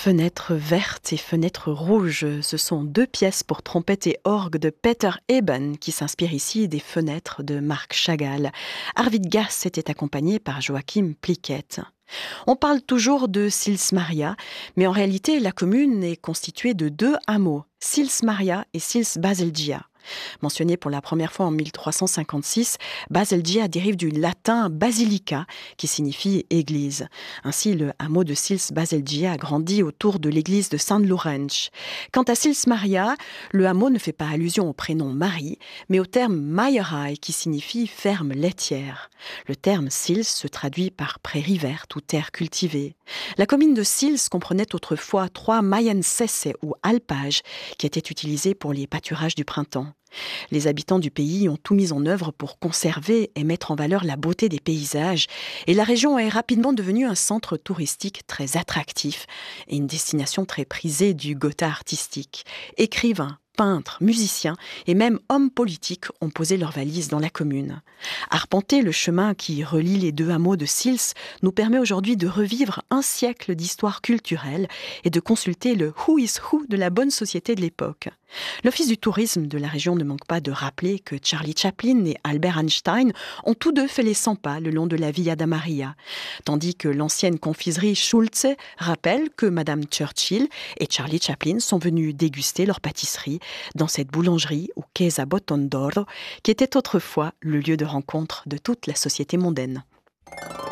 Fenêtres vertes et fenêtres rouges, ce sont deux pièces pour trompette et orgue de Peter Eben qui s'inspirent ici des fenêtres de Marc Chagall. Arvid Gass était accompagné par Joachim Pliquet. On parle toujours de Sils Maria, mais en réalité la commune est constituée de deux hameaux, Sils Maria et Sils Baselgia. Mentionné pour la première fois en 1356, Baselgia dérive du latin basilica, qui signifie église. Ainsi, le hameau de Sils Baselgia a grandi autour de l'église de Saint-Laurenz. Quant à Sils Maria, le hameau ne fait pas allusion au prénom Marie, mais au terme Meierei, qui signifie ferme laitière. Le terme Sils se traduit par prairie verte ou terre cultivée. La commune de Sils comprenait autrefois 3 Maiensesse ou alpages qui étaient utilisés pour les pâturages du printemps. Les habitants du pays ont tout mis en œuvre pour conserver et mettre en valeur la beauté des paysages, et la région est rapidement devenue un centre touristique très attractif et une destination très prisée du Gotha artistique. Écrivains, peintres, musiciens et même hommes politiques ont posé leurs valises dans la commune. Arpenter le chemin qui relie les deux hameaux de Sils nous permet aujourd'hui de revivre un siècle d'histoire culturelle et de consulter le who is who de la bonne société de l'époque. L'Office du tourisme de la région ne manque pas de rappeler que Charlie Chaplin et Albert Einstein ont tous deux fait les 100 pas le long de la Via da Maria, tandis que l'ancienne confiserie Schulze rappelle que Madame Churchill et Charlie Chaplin sont venus déguster leur pâtisserie dans cette boulangerie ou Chiesa Bottondoro, qui était autrefois le lieu de rencontre de toute la société mondaine.